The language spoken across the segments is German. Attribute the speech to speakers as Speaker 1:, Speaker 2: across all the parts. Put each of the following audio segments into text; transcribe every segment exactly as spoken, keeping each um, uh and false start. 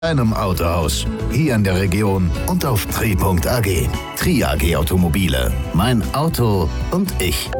Speaker 1: Einem Autohaus, hier in der Region und auf tri punkt a g. Tri A G Automobile, mein Auto und ich.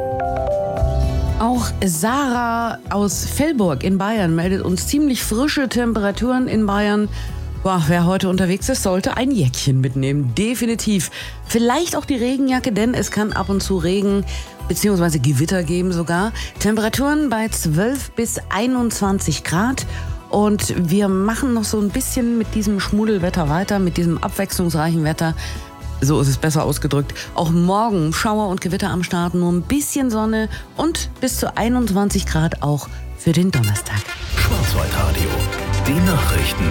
Speaker 2: Auch Sarah aus Velburg in Bayern meldet uns ziemlich frische Temperaturen in Bayern. Boah, wer heute unterwegs ist, sollte ein Jäckchen mitnehmen, definitiv. Vielleicht auch die Regenjacke, denn es kann ab und zu Regen bzw. Gewitter geben sogar. Temperaturen bei zwölf bis einundzwanzig Grad. Und wir machen noch so ein bisschen mit diesem Schmuddelwetter weiter, mit diesem abwechslungsreichen Wetter. So ist es besser ausgedrückt. Auch morgen Schauer und Gewitter am Start, nur ein bisschen Sonne und bis zu einundzwanzig Grad auch für den Donnerstag.
Speaker 1: Schwarzwaldradio, die Nachrichten.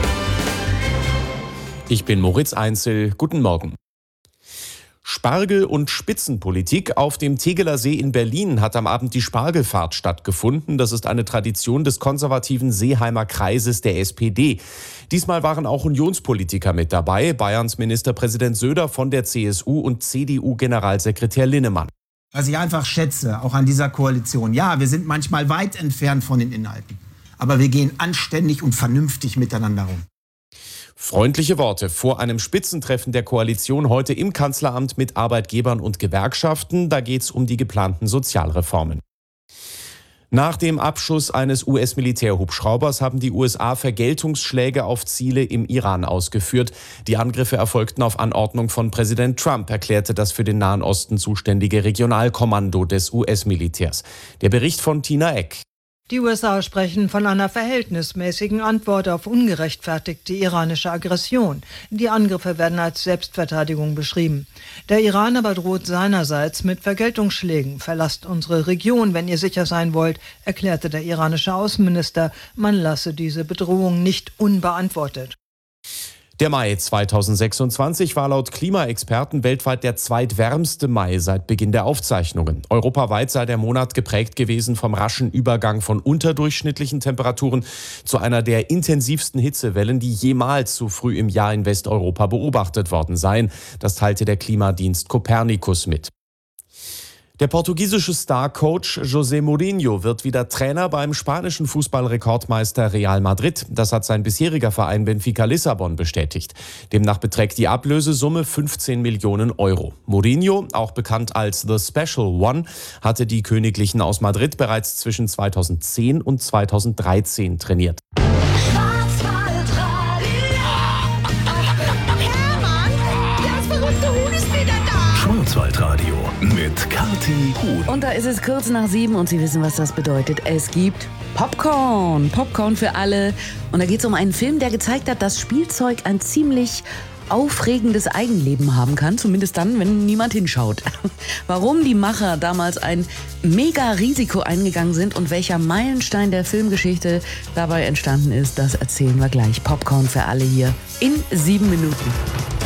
Speaker 3: Ich bin Moritz Einzel. Guten Morgen. Spargel- und Spitzenpolitik. Auf dem Tegeler See in Berlin hat am Abend die Spargelfahrt stattgefunden. Das ist eine Tradition des konservativen Seeheimer Kreises der S P D. Diesmal waren auch Unionspolitiker mit dabei. Bayerns Ministerpräsident Söder von der C S U und C D U-Generalsekretär Linnemann.
Speaker 4: Was ich einfach schätze, auch an dieser Koalition. Ja, wir sind manchmal weit entfernt von den Inhalten. Aber wir gehen anständig und vernünftig miteinander um.
Speaker 3: Freundliche Worte vor einem Spitzentreffen der Koalition heute im Kanzleramt mit Arbeitgebern und Gewerkschaften. Da geht es um die geplanten Sozialreformen. Nach dem Abschuss eines U S-Militärhubschraubers haben die U S A Vergeltungsschläge auf Ziele im Iran ausgeführt. Die Angriffe erfolgten auf Anordnung von Präsident Trump, erklärte das für den Nahen Osten zuständige Regionalkommando des U S-Militärs. Der Bericht von Tina Eck.
Speaker 5: Die U S A sprechen von einer verhältnismäßigen Antwort auf ungerechtfertigte iranische Aggression. Die Angriffe werden als Selbstverteidigung beschrieben. Der Iran aber droht seinerseits mit Vergeltungsschlägen. Verlasst unsere Region, wenn ihr sicher sein wollt, erklärte der iranische Außenminister. Man lasse diese Bedrohung nicht unbeantwortet.
Speaker 3: Der Mai zweitausendsechsundzwanzig war laut Klimaexperten weltweit der zweitwärmste Mai seit Beginn der Aufzeichnungen. Europaweit sei der Monat geprägt gewesen vom raschen Übergang von unterdurchschnittlichen Temperaturen zu einer der intensivsten Hitzewellen, die jemals so früh im Jahr in Westeuropa beobachtet worden seien. Das teilte der Klimadienst Copernicus mit. Der portugiesische Star-Coach José Mourinho wird wieder Trainer beim spanischen Fußballrekordmeister Real Madrid. Das hat sein bisheriger Verein Benfica Lissabon bestätigt. Demnach beträgt die Ablösesumme fünfzehn Millionen Euro. Mourinho, auch bekannt als The Special One, hatte die Königlichen aus Madrid bereits zwischen zweitausendzehn und zweitausenddreizehn trainiert.
Speaker 1: Schwarzwaldradio mit Kathi Huhn.
Speaker 2: Und da ist es kurz nach sieben und Sie wissen, was das bedeutet. Es gibt Popcorn. Popcorn für alle. Und da geht es um einen Film, der gezeigt hat, dass Spielzeug ein ziemlich aufregendes Eigenleben haben kann. Zumindest dann, wenn niemand hinschaut. Warum die Macher damals ein Mega-Risiko eingegangen sind und welcher Meilenstein der Filmgeschichte dabei entstanden ist, das erzählen wir gleich. Popcorn für alle hier in sieben Minuten.